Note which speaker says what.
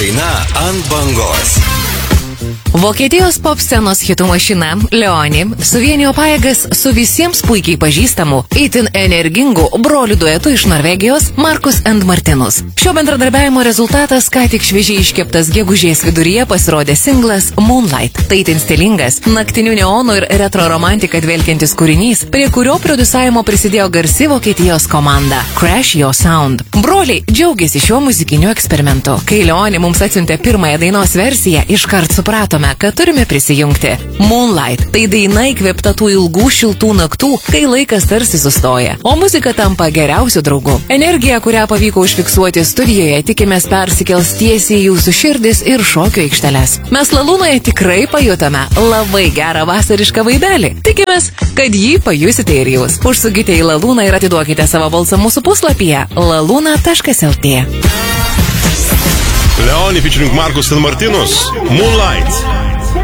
Speaker 1: Daina ant bangos.
Speaker 2: Vokietijos pop scenos hitų mašina Leoni suvienijo pajėgas su visiems puikiai pažįstamu, itin energingu brolių duetu iš Norvegijos Markus and Martinus. Šio bendradarbiavimo rezultatas ką tik šviežiai iškeptas gegužės viduryje pasirodė singlas Moonlight. Tai itin stilingas, naktinių neonų ir retro romantiką dvelkiantis kūrinys, prie kurio produsavimo prisidėjo garsi Vokietijos komanda Crash Your Sound. Broliai džiaugiasi šiuo muzikiniu eksperimentu. Kai Leoni mums atsiuntė pirmąją dainos versiją, iškart supratome, kad turime prisijungti. Moonlight – tai daina įkvėpta tų ilgų šiltų naktų, kai laikas tarsi sustoja, o muzika tampa geriausiu draugu. Energija, kurią pavyko užfiksuoti studijoje, tikimės persikels tiesiai į jūsų širdis ir šokio aikšteles. Mes Lalūnoje tikrai pajutome labai gerą vasarišką vaibelį. Tikimės, kad jį pajusite ir jūs. Užsukite į Lalūną ir atiduokite savo balsą mūsų puslapyje laluna.lt.
Speaker 3: Leoni featuring Markus and Martinus, Moonlight.